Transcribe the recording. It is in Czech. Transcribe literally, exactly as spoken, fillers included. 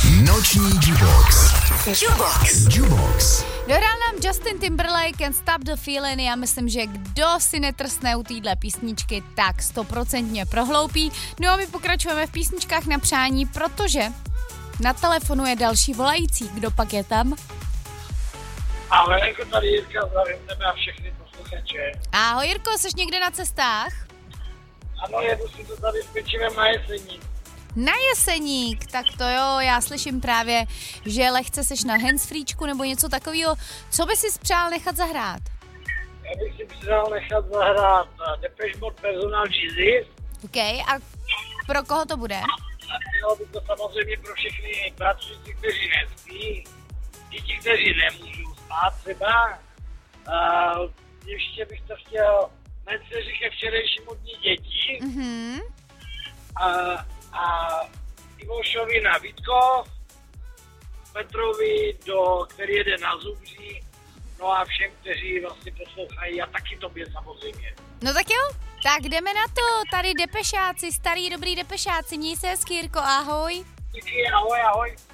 Noční Jubox. Jubox. Jubox. Dohrál nám Justin Timberlake and Stop the Feeling. Já myslím, že kdo si netrsne u téhle písničky, tak stoprocentně prohloupí. No a my pokračujeme v písničkách na přání, protože na telefonu je další volající. Kdo pak je tam? Ahoj, jako tady Jirka, zdravím tebe a všechny posluchače. Ahoj Jirko, jsi někde na cestách? Ano, jedu si to tady s pečivem na Jeseník. Na Jeseník, tak to jo, já slyším právě, že lehce seš na handsfreečku nebo něco takového. Co by si přál nechat zahrát? Já bych si přál nechat zahrát Depeche Mode Personal Jesus. OK, a pro koho to bude? Mělo by to samozřejmě pro všechny pracující, kteří nespí, děti, kteří nemůžou spát třeba. A ještě bych to chtěl mé dceři ke včerejšímu dní dětí. Mhm. A, a Ivošovi na Vítkov, Petrovi, do, který jede na Zubří, no a všem, kteří vlastně poslouchají a taky tobě samozřejmě. No tak jo, tak jdeme na to, tady depešáci, starý dobrý depešáci, měj se hezky Jirko, ahoj. Díky, ahoj, ahoj.